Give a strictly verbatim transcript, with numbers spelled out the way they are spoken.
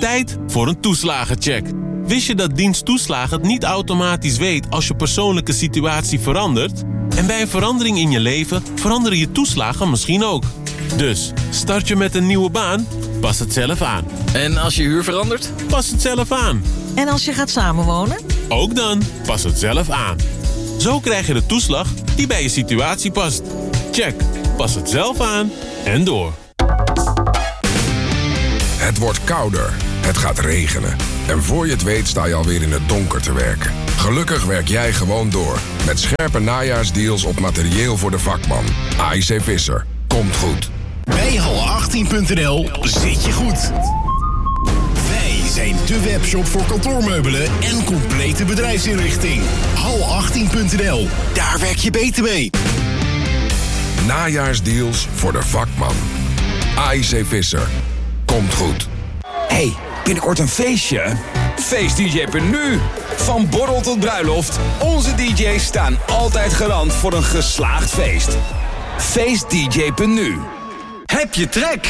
Tijd voor een toeslagencheck. Wist je dat dienst toeslagen het niet automatisch weet als je persoonlijke situatie verandert? En bij een verandering in je leven veranderen je toeslagen misschien ook. Dus, start je met een nieuwe baan? Pas het zelf aan. En als je huur verandert? Pas het zelf aan. En als je gaat samenwonen? Ook dan, pas het zelf aan. Zo krijg je de toeslag die bij je situatie past. Check, pas het zelf aan en door. Het wordt kouder, het gaat regenen. En voor je het weet sta je alweer in het donker te werken. Gelukkig werk jij gewoon door. Met scherpe najaarsdeals op materieel voor de vakman. A I C Visser. Komt goed. Bij hal achttien punt n l zit je goed. Wij zijn de webshop voor kantoormeubelen en complete bedrijfsinrichting. hal achttien punt n l, daar werk je beter mee. Najaarsdeals voor de vakman. A I C Visser. Komt goed. Hey, binnenkort een feestje? Feest D J punt n u. Van borrel tot bruiloft. Onze D J's staan altijd garant voor een geslaagd feest. Feest D J punt n u. Heb je trek?